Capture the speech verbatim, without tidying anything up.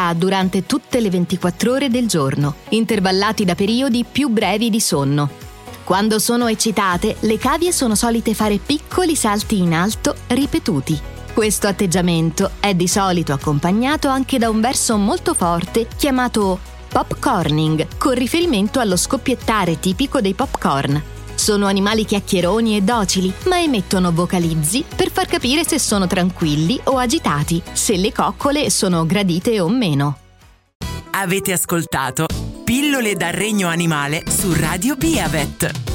attività durante tutte le ventiquattro ore del giorno, intervallati da periodi più brevi di sonno. Quando sono eccitate, le cavie sono solite fare piccoli salti in alto ripetuti. Questo atteggiamento è di solito accompagnato anche da un verso molto forte chiamato popcorning, con riferimento allo scoppiettare tipico dei popcorn. Sono animali chiacchieroni e docili, ma emettono vocalizzi per far capire se sono tranquilli o agitati, se le coccole sono gradite o meno. Avete ascoltato Pillole dal Regno Animale su Radio Beavet.